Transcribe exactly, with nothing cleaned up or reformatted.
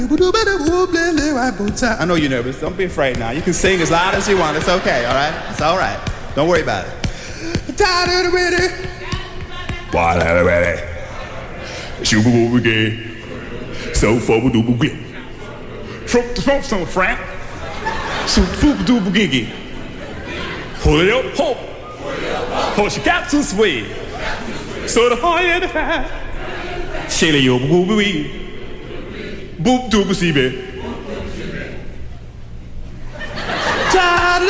I know you're nervous. Don't be afraid now. You can sing as loud as you want. It's okay, all right? It's all right. Don't worry about it. So for do boogie. From the from some Frank. So foop do boogie. Hold it up, hope. Hold your cap to sway. So the higher the fat. Shelly yo boogie. Boop do boogie.